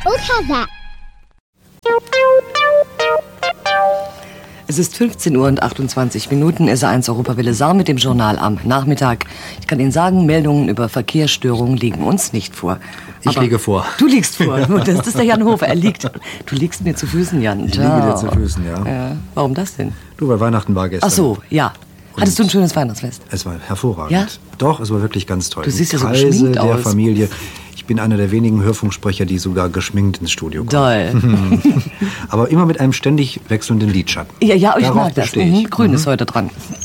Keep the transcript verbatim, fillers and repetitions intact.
Look at that. Es ist fünfzehn Uhr und achtundzwanzig Minuten, S A eins Europawelle Saar mit dem Journal am Nachmittag. Ich kann Ihnen sagen, Meldungen über Verkehrsstörungen liegen uns nicht vor. Ich Aber liege vor. Du liegst vor. Das ist der Jan Hofer. Er liegt. Du liegst mir zu Füßen, Jan. Ich liege dir zu Füßen, ja. ja. Warum das denn? Du, weil Weihnachten war gestern. Ach so, ja. Hattest du ein schönes Weihnachtsfest? Es war hervorragend. Ja? Doch, es war wirklich ganz toll. Du siehst ja so Kreise geschminkt der aus. Familie. Ich bin einer der wenigen Hörfunksprecher, die sogar geschminkt ins Studio kommen. Toll. Aber immer mit einem ständig wechselnden Lidschatten. Ja, ja, ich Darauf mag das. bestehe ich. Mhm. Grün Mhm. ist heute dran.